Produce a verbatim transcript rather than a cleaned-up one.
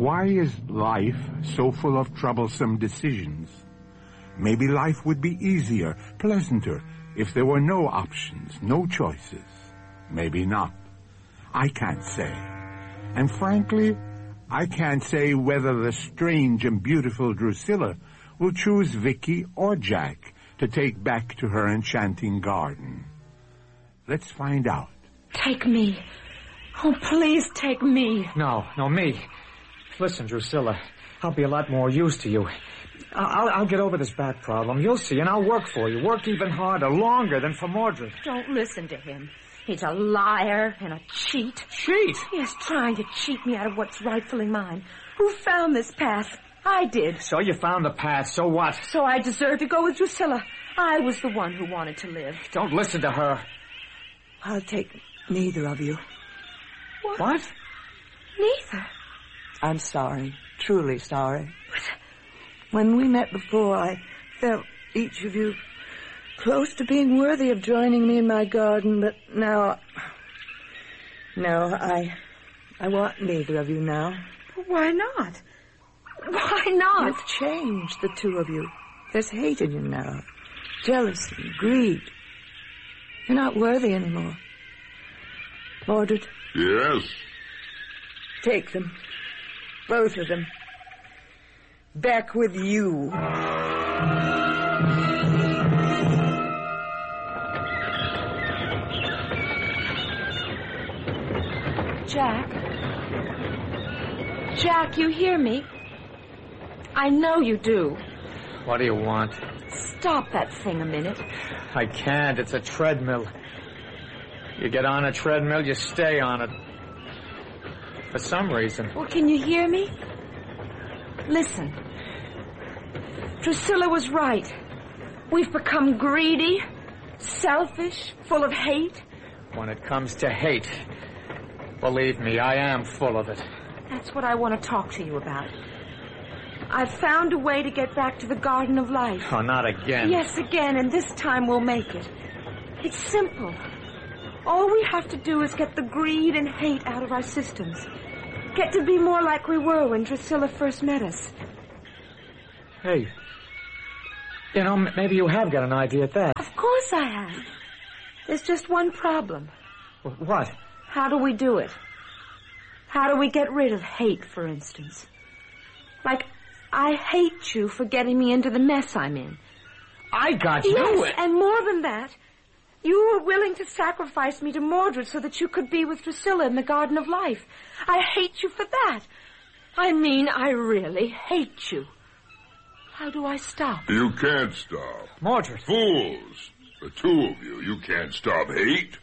Why is life so full of troublesome decisions? Maybe life would be easier, pleasanter, if there were no options, no choices. Maybe not. I can't say. And frankly, I can't say whether the strange and beautiful Drusilla will choose Vicky or Jack to take back to her enchanting garden. Let's find out. Take me. Oh, please take me. No, no, me. Listen, Drusilla, I'll be a lot more use to you. I'll, I'll get over this back problem. You'll see, and I'll work for you. Work even harder, longer than for Mordred. Don't listen to him. He's a liar and a cheat. Cheat? Yes, trying to cheat me out of what's rightfully mine. Who found this path? I did. So you found the path, so what? So I deserve to go with Drusilla. I was the one who wanted to live. Don't listen to her. I'll take neither of you. What? What? Neither? I'm sorry. Truly sorry. But when we met before, I felt each of you close to being worthy of joining me in my garden, but now... No, I... I want neither of you now. Why not? Why not? You've changed, the two of you. There's hate in you now. Jealousy, greed. You're not worthy anymore. Mordred? Yes? Take them. Both of them. Back with you. Jack? Jack, you hear me? I know you do. What do you want? Stop that thing a minute. I can't. It's a treadmill. You get on a treadmill, you stay on it. For some reason. Well, can you hear me? Listen. Drusilla was right. We've become greedy, selfish, full of hate. When it comes to hate, believe me, I am full of it. That's what I want to talk to you about. I've found a way to get back to the Garden of Life. Oh, not again. Yes, again, and this time we'll make it. It's simple. All we have to do is get the greed and hate out of our systems. Get to be more like we were when Drusilla first met us. Hey, you know, maybe you have got an idea at that. Of course I have. There's just one problem. What? How do we do it? How do we get rid of hate, for instance? Like, I hate you for getting me into the mess I'm in. I got you. Yes, and more than that, you were willing to sacrifice me to Mordred so that you could be with Drusilla in the Garden of Life. I hate you for that. I mean, I really hate you. How do I stop? You can't stop. Mordred. Fools. The two of you, you can't stop hate.